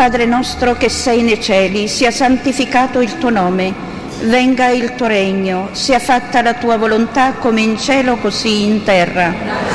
Padre nostro che sei nei cieli, sia santificato il tuo nome, venga il tuo regno, sia fatta la tua volontà come in cielo così in terra.